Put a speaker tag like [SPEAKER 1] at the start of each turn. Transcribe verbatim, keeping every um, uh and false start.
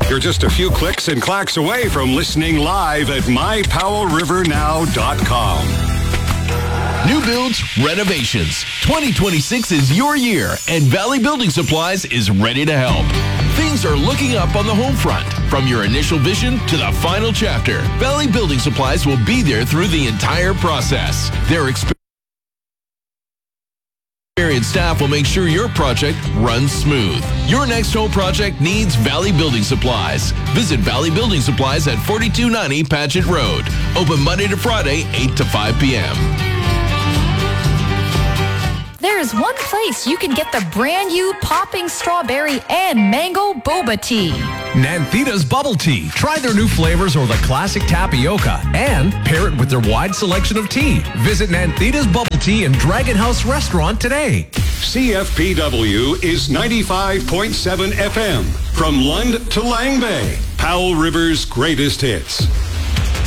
[SPEAKER 1] You're just a few clicks and clacks away from listening live at my powell river now dot com.
[SPEAKER 2] New builds, renovations. twenty twenty-six is your year, and Valley Building Supplies is ready to help. Things are looking up on the home front. From your initial vision to the final chapter, Valley Building Supplies will be there through the entire process. Their experienced staff will make sure your project runs smooth. Your next home project needs Valley Building Supplies. Visit Valley Building Supplies at forty-two ninety Patchett Road. Open Monday to Friday, eight to five p.m.
[SPEAKER 3] There's one place you can get the brand new popping strawberry and mango boba tea.
[SPEAKER 4] Nanthita's Bubble Tea. Try their new flavors or the classic tapioca and pair it with their wide selection of tea. Visit Nanthita's Bubble Tea in Dragon House Restaurant today.
[SPEAKER 1] C F P W is ninety-five point seven F M. From Lund to Lang Bay, Powell River's greatest hits.